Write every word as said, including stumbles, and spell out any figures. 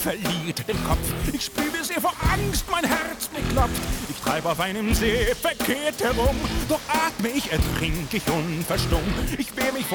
verliert den Kopf. Ich spüre, wie sehr vor Angst mein Herz mir klopft. Ich treibe auf einem See verkehrt herum, doch atme ich, ertrink ich unverstumm. Ich wehr mich